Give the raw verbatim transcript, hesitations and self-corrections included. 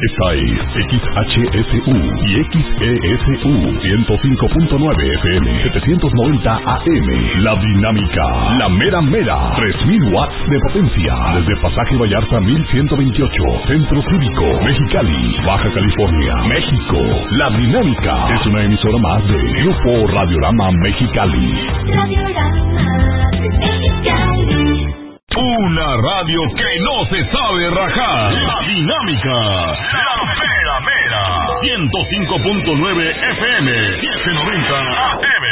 Esta es X H S U y X E S U ciento cinco punto nueve F M, setecientos noventa A M. La Dinámica, la mera mera, tres mil watts de potencia. Desde Pasaje Vallarta mil ciento veintiocho, Centro Cívico, Mexicali, Baja California, México. La Dinámica es una emisora más de Grupo Radiorama Mexicali. Radiorama Mexicali. Una radio que no se sabe rajar. La Dinámica, la mera mera, ciento cinco punto nueve F M, setecientos noventa A M.